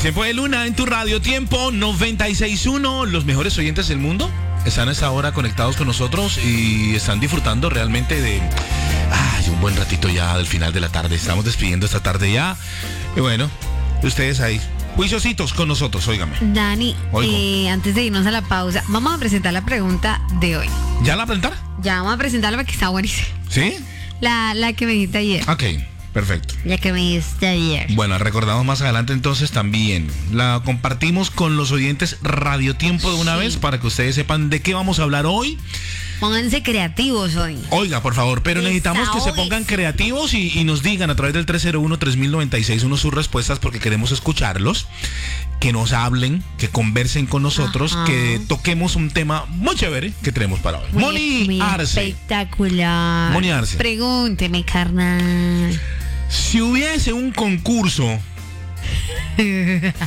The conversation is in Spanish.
Tiempo de Luna en tu radio, Tiempo 96.1. Los mejores oyentes del mundo están a esta hora conectados con nosotros y están disfrutando realmente de un buen ratito ya del final de la tarde. Estamos despidiendo esta tarde ya. Y bueno, ustedes ahí, juiciositos con nosotros, óigame. Dani, antes de irnos a la pausa, vamos a presentar la pregunta de hoy. ¿Ya la presentar? Ya vamos a presentarla porque está buenísima. ¿Sí? La que me dijiste ayer. Ok, perfecto. La que me dijiste ayer. Bueno, recordamos más adelante entonces también. La compartimos con los oyentes Radio Tiempo de una vez para que ustedes sepan de qué vamos a hablar hoy. Pónganse creativos hoy. Oiga, por favor, pero necesitamos que se pongan creativos y nos digan a través del 301-3096 sus respuestas porque queremos escucharlos, que nos hablen, que conversen con nosotros, que toquemos un tema muy chévere que tenemos para hoy. Moni Arce. Espectacular. Moni Arce. Pregúnteme, carnal. Si hubiese un concurso